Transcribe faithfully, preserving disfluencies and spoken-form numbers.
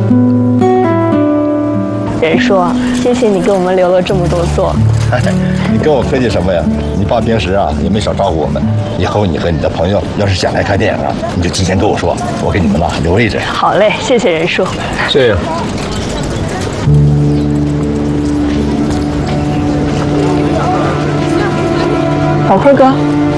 任叔，谢谢你给我们留了这么多座。 你跟我客气什么呀？你爸平时啊也没少照顾我们。以后你和你的朋友要是想来看电影啊，你就提前跟我说，我给你们呢留位置。 好嘞，谢谢任叔。 谢谢。 宝坤哥。